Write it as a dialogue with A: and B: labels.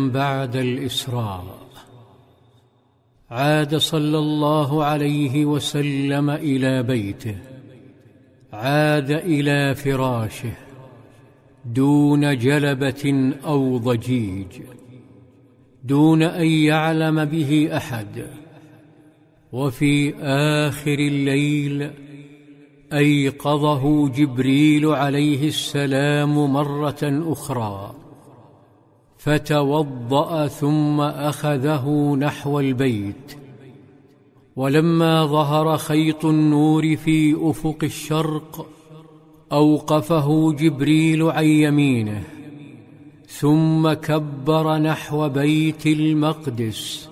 A: بعد الإسراء عاد صلى الله عليه وسلم إلى بيته، عاد إلى فراشه دون جلبة أو ضجيج، دون أن يعلم به أحد. وفي آخر الليل أيقظه جبريل عليه السلام مرة أخرى، فتوضأ ثم أخذه نحو البيت. ولما ظهر خيط النور في أفق الشرق أوقفه جبريل عن يمينه، ثم كبر نحو بيت المقدس